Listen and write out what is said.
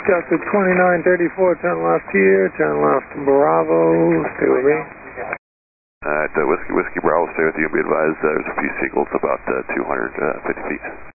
Delta 2934, turn left here, turn left Bravo, stay with me. Whiskey Bravo, stay with you. Be advised there's a few seagulls about 250 feet.